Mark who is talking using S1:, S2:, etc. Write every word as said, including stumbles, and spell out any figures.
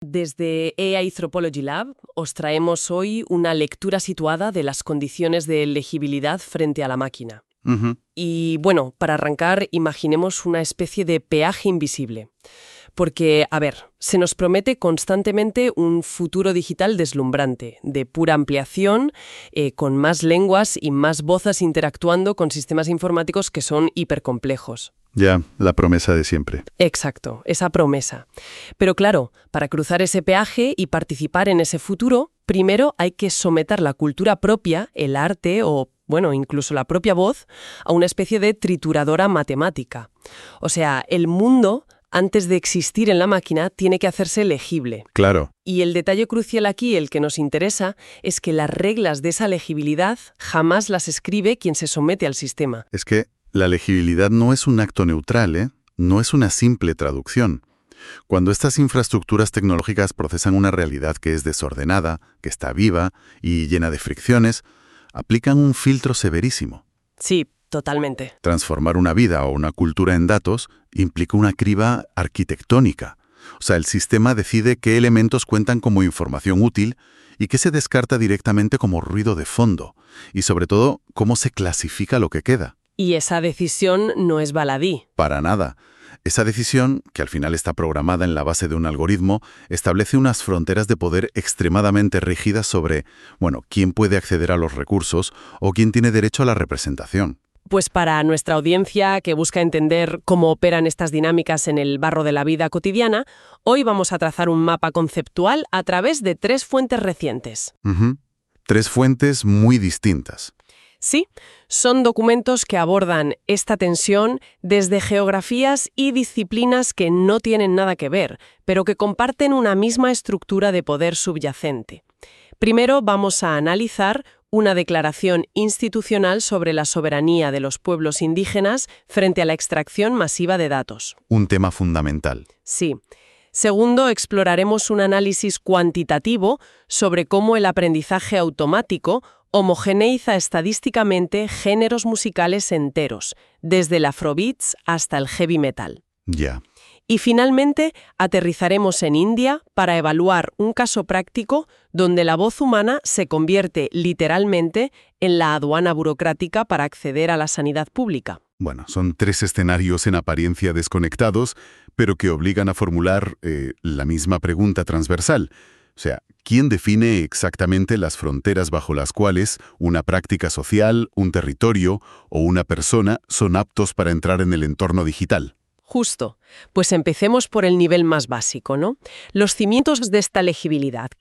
S1: Desde A I Anthropology Lab os traemos hoy una lectura situada de las condiciones de legibilidad frente a la máquina.
S2: Ujú.
S1: Y bueno, para arrancar, imaginemos una especie de peaje invisible. Porque, a ver, se nos promete constantemente un futuro digital deslumbrante, de pura ampliación, eh, con más lenguas y más voces interactuando con sistemas informáticos que son hipercomplejos.
S2: Ya, la promesa de siempre.
S1: Exacto, esa promesa. Pero claro, para cruzar ese peaje y participar en ese futuro, primero hay que someter la cultura propia, el arte o, bueno, incluso la propia voz, a una especie de trituradora matemática. O sea, el mundo, antes de existir en la máquina, tiene que hacerse legible.
S2: Claro.
S1: Y el detalle crucial aquí, el que nos interesa, es que las reglas de esa legibilidad jamás las escribe quien se somete al sistema.
S2: Es que la legibilidad no es un acto neutral, ¿eh? No es una simple traducción. Cuando estas infraestructuras tecnológicas procesan una realidad que es desordenada, que está viva y llena de fricciones, aplican un filtro severísimo.
S1: Sí, totalmente.
S2: Transformar una vida o una cultura en datos implica una criba arquitectónica. O sea, el sistema decide qué elementos cuentan como información útil y qué se descarta directamente como ruido de fondo. Y sobre todo, cómo se clasifica lo que queda.
S1: Y esa decisión no es baladí.
S2: Para nada. Esa decisión, que al final está programada en la base de un algoritmo, establece unas fronteras de poder extremadamente rígidas sobre, bueno, quién puede acceder a los recursos o quién tiene derecho a la representación.
S1: Pues para nuestra audiencia que busca entender cómo operan estas dinámicas en el barro de la vida cotidiana, hoy vamos a trazar un mapa conceptual a través de tres fuentes recientes.
S2: Ujú. Tres fuentes muy distintas.
S1: Sí, son documentos que abordan esta tensión desde geografías y disciplinas que no tienen nada que ver, pero que comparten una misma estructura de poder subyacente. Primero vamos a analizar una declaración institucional sobre la soberanía de los pueblos indígenas frente a la extracción masiva de datos.
S2: Un tema fundamental.
S1: Sí. Segundo, exploraremos un análisis cuantitativo sobre cómo el aprendizaje automático homogeneiza estadísticamente géneros musicales enteros, desde el afrobeats hasta el heavy metal.
S2: Ya.
S1: Y finalmente, aterrizaremos en India para evaluar un caso práctico donde la voz humana se convierte literalmente en la aduana burocrática para acceder a la sanidad pública.
S2: Bueno, son tres escenarios en apariencia desconectados, pero que obligan a formular eh, la misma pregunta transversal. O sea, ¿quién define exactamente las fronteras bajo las cuales una práctica social, un territorio o una persona son aptos para entrar en el entorno digital?
S1: Justo. Pues empecemos por el nivel más básico, ¿no? Los cimientos de esta legibilidad.